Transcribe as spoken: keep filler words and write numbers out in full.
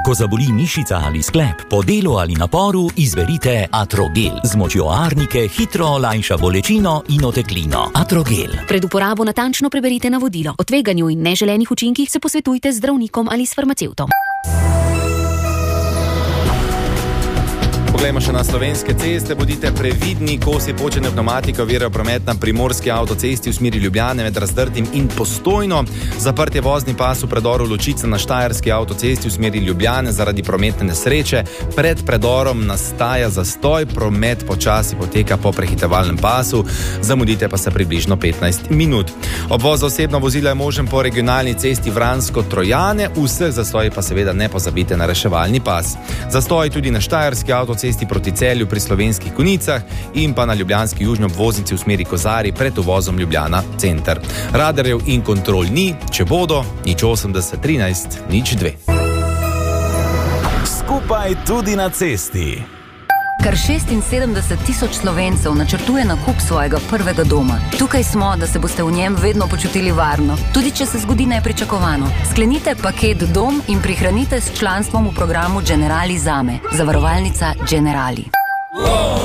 Ko zaboli mišica ali sklep, po delu ali naporu, izberite Atrogel. Z močjo arnike hitro olajša bolečino in oteklino. Atrogel. Pred uporabo natančno preberite navodilo. O tveganju in neželenih učinkih se posvetujte z zdravnikom ali s farmacevtom. Poglejmo še na slovenske ceste, bodite previdni, kosi počene pneumatike ovirajo promet na primorski avtocesti v smeri Ljubljane med Razdrtim in Postojno. Zaprt je vozni pas v predoru Ločica na štajerski avtocesti v smeri Ljubljane zaradi prometne nesreče. Pred predorom nastaja zastoj, promet počasi poteka po prehitevalnem pasu, zamudite pa se približno petnajst minut. Obvoz za osebno vozilo je možen po regionalni cesti Vransko-Trojane, vseh zastoji pa seveda ne pozabite na reševalni pas. Zastoj tudi na štajerski avtocesti proti Celju pri Slovenskih Konjicah in pa na ljubljanski južni obvoznici v smeri Kozarij pred uvozom Ljubljana center. Radarjev in kontrol ni, če bodo, nič osemdeset trinajst nič dve. Skupaj tudi na cesti. Kar šestinsedemdeset tisoč Slovencev načrtuje nakup svojega prvega doma. Tukaj smo, da se boste v njem vedno počutili varno, tudi če se zgodi nepričakovano. Sklenite paket Dom in prihranite s članstvom v programu Generali Zame. Zavarovalnica Generali.